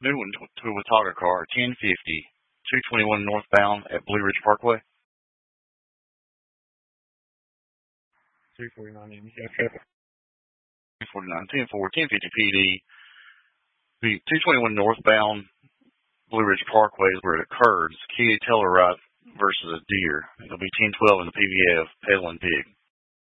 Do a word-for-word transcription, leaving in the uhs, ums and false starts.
New one to a Watauga car, ten fifty, two twenty-one northbound at Blue Ridge Parkway. two forty-nine M. two forty-nine, ten four, ten fifty P D. The two twenty-one northbound Blue Ridge Parkway is where it occurred. It's Kia Telluride versus a deer. It'll be ten twelve in the P V F, pedaling pig.